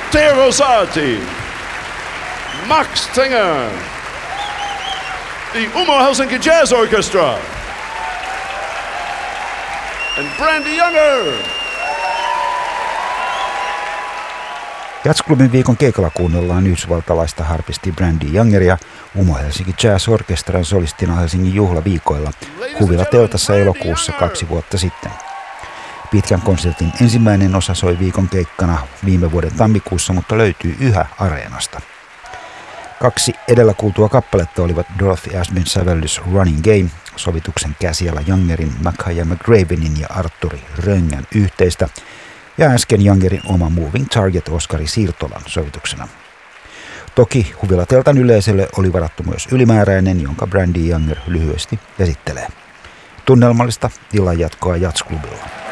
Teo Rosati, Max Tenger, the Umo Helsinki Jazz Orchestra, and Brandy Younger. Jazzklubin viikon keikalla kuunnellaan yhdysvaltalaista harpisti Brandy Youngeria Umo Helsinki Jazz Orchestran solistina Helsingin juhlaviikoilla Huvila-teltassa elokuussa 2 vuotta sitten. Pitkän konsertin ensimmäinen osa soi viikon keikkana viime vuoden tammikuussa, mutta löytyy yhä areenasta. 2 edellä kuultua kappaletta olivat Dorothy Asbyn sävellys Running Game, sovituksen käsiala Youngerin, Mackay McRavenin ja Arturi Röngän yhteistä, ja äsken Youngerin oma Moving Target Oskari Siirtolan sovituksena. Toki Huvila-teltan yleisölle oli varattu myös ylimääräinen, jonka Brandy Younger lyhyesti esittelee. Tunnelmallista illanjatkoa Jazzklubilla.